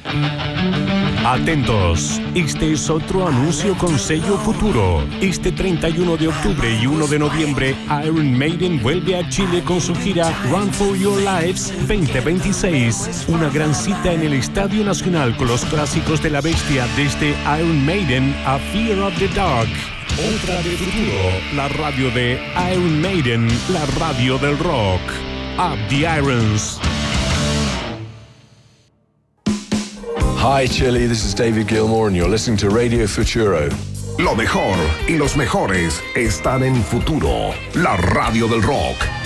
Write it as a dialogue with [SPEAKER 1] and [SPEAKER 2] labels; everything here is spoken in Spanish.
[SPEAKER 1] Atentos, este es otro anuncio con sello futuro. Este 31 de octubre y 1 de noviembre, Iron Maiden vuelve a Chile con su gira Run for Your Lives 2026. Una gran cita en el Estadio Nacional con los clásicos de la bestia desde Iron Maiden a Fear of the Dark. Otra de futuro, la radio de Iron Maiden, la radio del rock. Up the Irons.
[SPEAKER 2] Hi Chile, this is David Gilmour and you're listening to Radio Futuro.
[SPEAKER 3] Lo mejor y los mejores están en Futuro, la radio del rock.